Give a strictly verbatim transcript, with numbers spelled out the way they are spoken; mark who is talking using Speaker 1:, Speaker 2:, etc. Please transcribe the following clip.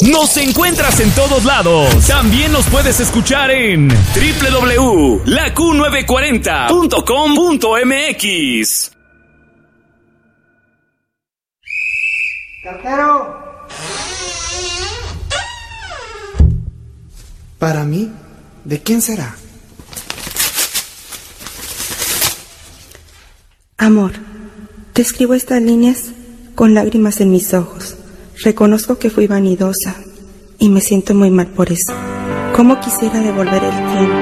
Speaker 1: Nos encuentras en todos lados. También nos puedes escuchar en doble u doble u doble u punto la Q novecientos cuarenta punto com punto m x.
Speaker 2: ¡Cartero! Para mí, ¿de quién será?
Speaker 3: Amor, te escribo estas líneas con lágrimas en mis ojos. Reconozco que fui vanidosa y me siento muy mal por eso. ¿Cómo quisiera devolver el tiempo